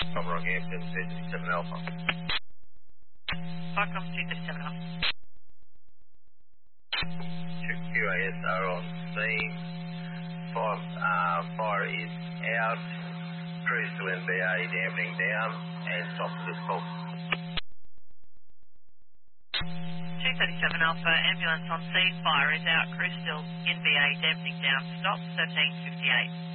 Come Rockhampton, 237 Alpha. Welcome to 237 Alpha. QASR on scene. Fire is out. Cruise to NBA, dampening down, and stop for this call. 237 Alpha, ambulance on scene, fire is out, crew still, NVA, dampening down, stop, 1358.